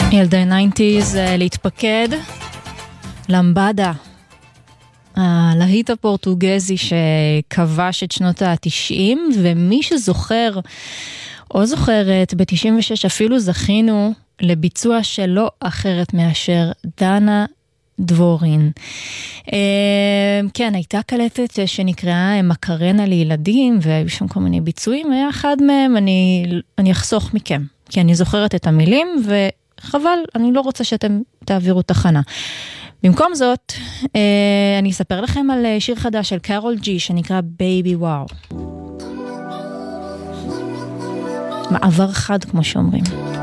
ילדי 90s להתפקד, למבדה, הלהיט הפורטוגזי שכבש את שנות ה-90, ומי שזוכר או זוכרת, ב-96 אפילו זכינו לביצוע שלא אחרת מאשר דנה דבורין. כן, הייתה קלטת שנקראה מקרנה לילדים, והיו שם כל מיני ביצועים, היה אחד מהם, אני אחסוך מכם, כי אני זוכרת את המילים, וחבל, אני לא רוצה שאתם תעבירו תחנה. במקום זאת, אני אספר לכם על שיר חדש של קארול ג'י, שנקרא בייבי וואו. מעבר חד, כמו שאומרים.